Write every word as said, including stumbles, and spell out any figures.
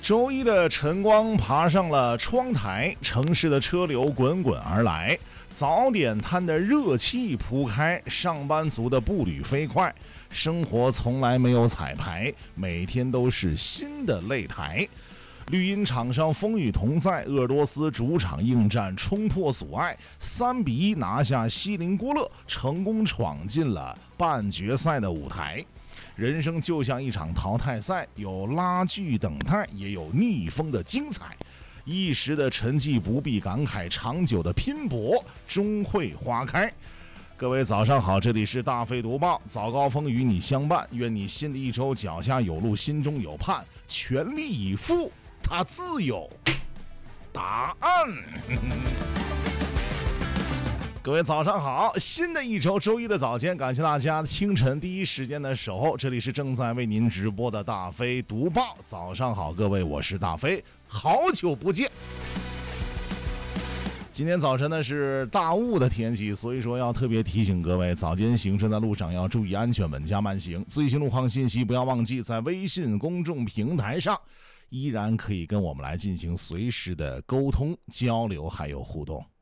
周一的晨光爬上了窗台，城市的车流滚滚而来，早点摊的热气铺开，上班族的步履飞快，生活从来没有彩排，每天都是新的擂台。绿茵场上风雨同在，鄂尔多斯主场应战冲破阻碍，三比一拿下锡林郭勒，成功闯进了半决赛的舞台。人生就像一场淘汰赛，有拉锯等待，也有逆风的精彩。一时的沉寂不必感慨，长久的拼搏终会花开。各位早上好，这里是大飞读报，早高峰与你相伴，愿你新的一周脚下有路，心中有盼，全力以赴，它自有答案。各位早上好，新的一周周一的早间，感谢大家清晨第一时间的守候，这里是正在为您直播的大飞读报。早上好，各位，我是大飞，好久不见。今天早晨呢是大雾的天气，所以说要特别提醒各位，早间行车在路上要注意安全，稳驾慢行。最新路况信息不要忘记在微信公众平台上依然可以跟我们来进行随时的沟通交流还有互动。